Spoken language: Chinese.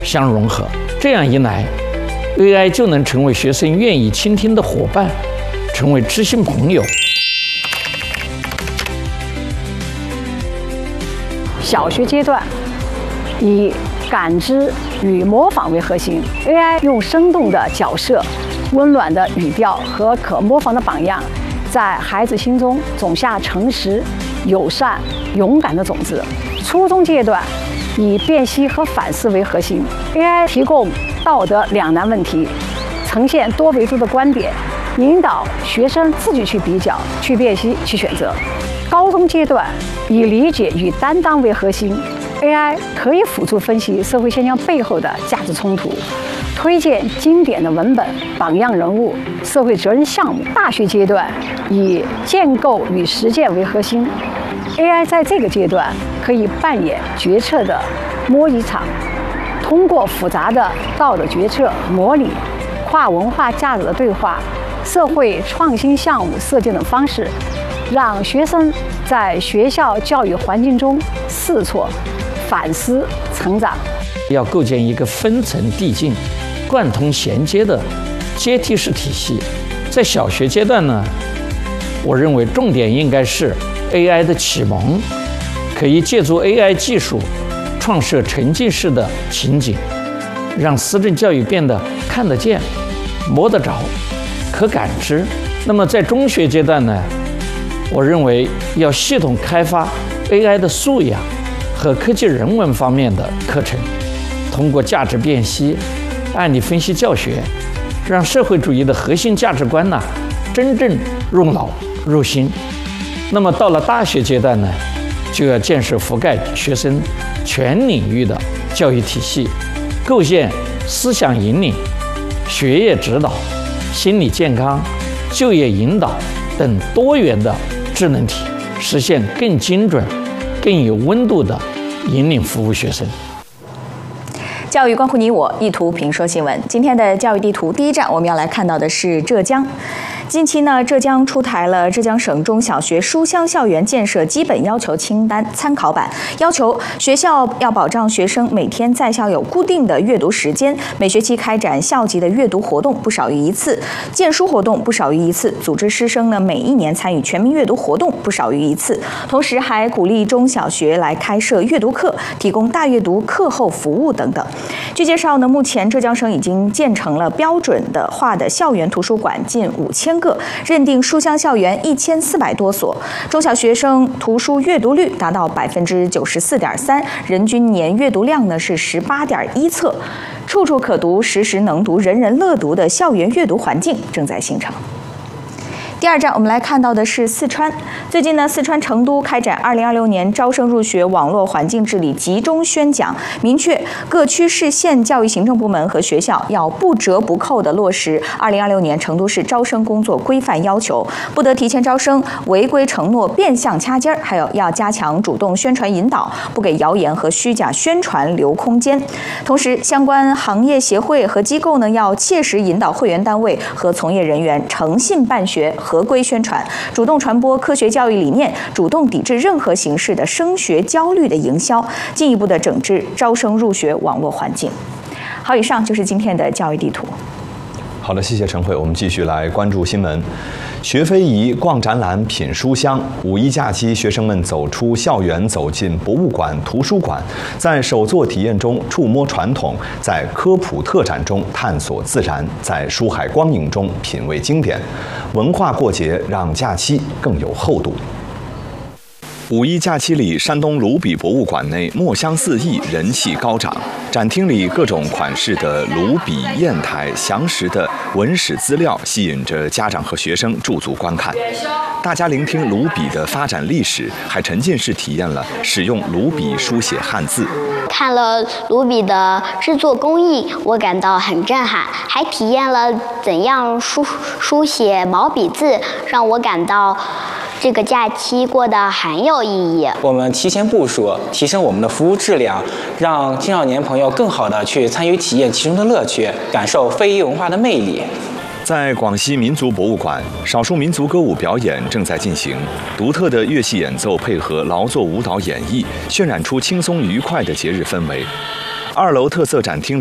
相融合。这样一来 ，AI 就能成为学生愿意倾听的伙伴，成为知心朋友。 小学阶段以感知与模仿为核心 ，AI 用生动的角色、温暖的语调和可模仿的榜样，在孩子心中种下诚实、友善、勇敢的种子。初中阶段以辨析和反思为核心 ，AI 提供道德两难问题，呈现多维度的观点，引导学生自己去比较、去辨析、去选择。高中阶段以理解与担当为核心 ，AI 可以辅助分析社会现象背后的价值冲突，推荐经典的文本、榜样人物、社会责任项目。大学阶段以建构与实践为核心 ，AI 在这个阶段可以扮演决策的模拟场，通过复杂的道德决策模拟、跨文化价值的对话、社会创新项目设计等方式，让学生在学校教育环境中试错、反思、成长。 要构建一个分层递进、贯通衔接的阶梯式体系。在小学阶段呢，我认为重点应该是 AI 的启蒙，可以借助 AI 技术创设沉浸式的情景，让思政教育变得看得见、摸得着、可感知。那么在中学阶段呢，我认为要系统开发 AI 的素养和科技人文方面的课程，通过价值辨析、案例分析教学，让社会主义的核心价值观呢真正入脑入心。那么到了大学阶段呢，就要建设覆盖学生全领域的教育体系，构建思想引领、学业指导、心理健康、就业引导等多元的智能体，实现更精准、更有温度的引领服务学生。 教育关乎你我，一图评说新闻。今天的教育地图第一站，我们要来看到的是浙江。近期呢，浙江出台了浙江省中小学书香校园建设基本要求清单参考版，要求学校要保障学生每天在校有固定的阅读时间，每学期开展校级的阅读活动不少于一次，荐书活动不少于一次，组织师生呢每一年参与全民阅读活动不少于一次。同时还鼓励中小学来开设阅读课，提供大阅读课后服务等等。据介绍呢，目前浙江省已经建成了标准化的校园图书馆近5000个，认定书香校园1400多所，中小学生图书阅读率达到94.3%，人均年阅读量呢是18.1册，处处可读，时时能读，人人乐读的校园阅读环境正在形成。第二站，我们来看到的是四川。最近呢，四川成都开展2026年招生入学网络环境治理集中宣讲，明确各区市县教育行政部门和学校要不折不扣地落实2026年成都市招生工作规范要求，不得提前招生、违规承诺、变相掐尖儿，还有要加强主动宣传引导，不给谣言和虚假宣传留空间。同时，相关行业协会和机构呢，要切实引导会员单位和从业人员诚信办学、合规宣传，主动传播科学教育理念，主动抵制任何形式的升学焦虑的营销，进一步的整治招生入学网络环境。好，以上就是今天的教育地图。 好的，谢谢陈慧。我们继续来关注新闻。学非遗、逛展览、品书香。五一假期，学生们走出校园，走进博物馆、图书馆，在手作体验中触摸传统，在科普特展中探索自然，在书海光影中品味经典。文化过节，让假期更有厚度。五一假期里，山东卢比博物馆内墨香四溢，人气高涨。展厅里各种款式的卢比砚台、详实的文史资料，吸引着家长和学生驻足观看。大家聆听卢比的发展历史，还沉浸式体验了使用卢比书写汉字。 看了卢比的制作工艺，我感到很震撼，还体验了怎样书写毛笔字，让我感到这个假期过得很有意义。 我们提前部署，提升我们的服务质量，让青少年朋友更好地去参与体验其中的乐趣，感受非遗文化的魅力。 在广西民族博物馆，少数民族歌舞表演正在进行，独特的乐器演奏配合劳作舞蹈演绎，渲染出轻松愉快的节日氛围。 2楼特色展厅